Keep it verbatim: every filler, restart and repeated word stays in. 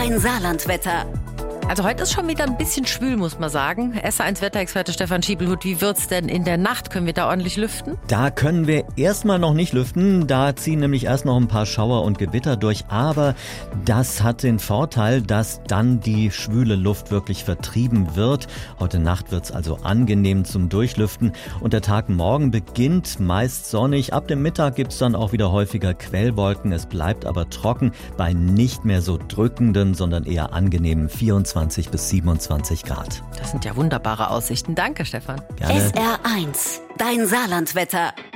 dein Saarlandwetter. Also heute ist schon wieder ein bisschen schwül, muss man sagen. S eins Wetterexperte Stefan Schiebelhut, wie wird's denn in der Nacht? Können wir da ordentlich lüften? Da können wir erstmal noch nicht lüften. Da ziehen nämlich erst noch ein paar Schauer und Gewitter durch. Aber das hat den Vorteil, dass dann die schwüle Luft wirklich vertrieben wird. Heute Nacht wird's also angenehm zum Durchlüften. Und der Tag morgen beginnt meist sonnig. Ab dem Mittag gibt's dann auch wieder häufiger Quellwolken. Es bleibt aber trocken bei nicht mehr so drückenden, sondern eher angenehmen vierundzwanzig bis siebenundzwanzig Grad. Das sind ja wunderbare Aussichten. Danke, Stefan. Gerne. S R eins, dein Saarlandwetter.